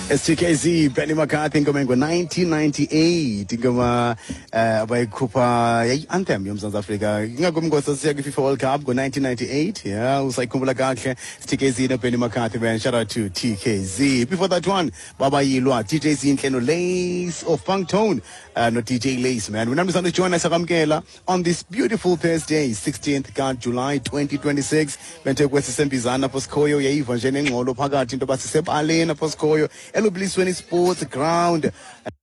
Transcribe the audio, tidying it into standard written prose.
STKZ Benny McCarthy ingoma ngo-1998 ingoma abayikhupha yayi-anthem yoMzantsi Afrika ingakho umngosi siya kwi-FIFA World Cup ngo-1998 yeah usayikhumbula kahle STKZ no Benny McCarthy man, shout out to TKZ. Before that one babayilwa DJ Zinhle no Lace of Funk Tone no DJ Lace man. Unamzana join us akamkela on this beautiful Thursday 16th July 2026 bente kwesisembizana poskoyo yayiva nje nengxolo phakathi into basisepaleni poskoyo elublisweni sports ground